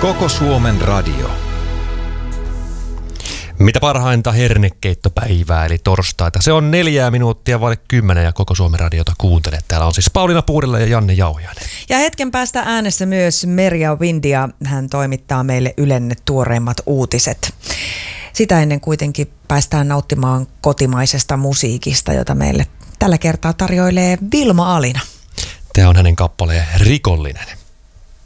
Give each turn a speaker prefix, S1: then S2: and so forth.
S1: Koko Suomen radio.
S2: Mitä parhainta hernekeittopäivää, eli torstaita. Se on 4 minuuttia vaille 10 ja Koko Suomen radiota kuuntelet. Täällä on siis Pauliina Puurila ja Janne Jauhiainen.
S3: Ja hetken päästä äänessä myös Merja Windia. Hän toimittaa meille Ylen tuoreimmat uutiset. Sitä ennen kuitenkin päästään nauttimaan kotimaisesta musiikista, jota meille tällä kertaa tarjoilee Vilma Alina.
S2: Tämä on hänen kappaleen Rikollinen.